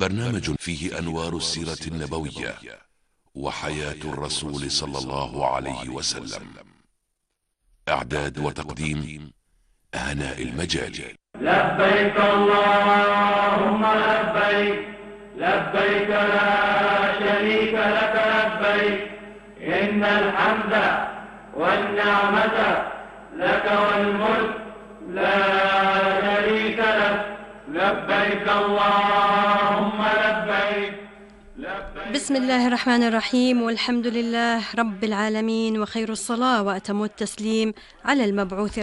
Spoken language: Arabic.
برنامج فيه أنوار السيرة النبوية وحياة الرسول صلى الله عليه وسلم. إعداد وتقديم هناء المجالي. لبيك اللهم لبيك، لبيك لا شريك لك لبيك، إن الحمد والنعمة لك والملك لا شريك لك، لبيك اللهم لبيك. بسم الله الرحمن الرحيم، والحمد لله رب العالمين، وخير الصلاة وأتم التسليم على المبعوث